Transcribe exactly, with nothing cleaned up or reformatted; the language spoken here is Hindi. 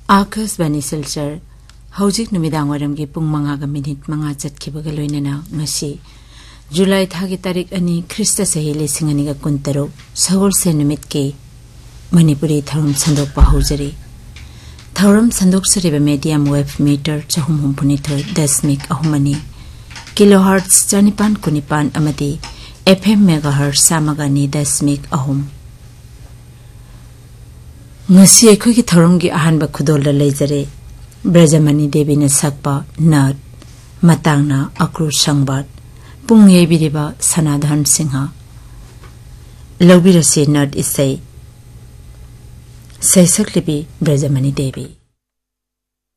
आकाशवाणी सिलचर हौजिक नुमिदांग वारमगी पुंग मंगागा मिनिट मंगा चटखिबगा लोइनना ngasi जुलाई थागी तारीख अनि ख्रिस्ट सही लिसिंग अनिगा कुंतरो सगोलसे नुमित के मणिपुरी थरम संदोक पाहुजरी थरम संदोक सरिबा मीडियम वेव मीटर चहुम हुमपुनिथर दशमिक अहुमनी किलोहर्ट्ज चानिपान कुनिपान अमदी एफएम मेगाहर्ट्ज सामगानी दशमिक अहुम ngasi ekhoi ki thorom gi ahanba khudol la leijare Brajamani Devi na sakpa nat matangna akru sangbat pung yebiriba Sanadhan Singha lobirasi nat isai saisaklibi Brajamani Devi